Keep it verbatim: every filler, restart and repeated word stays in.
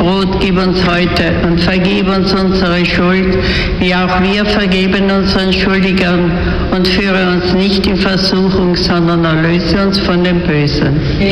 Brot gib uns heute und vergib uns unsere Schuld, wie auch wir vergeben unseren Schuldigern, und führe uns nicht in Versuchung, sondern erlöse uns von dem Bösen.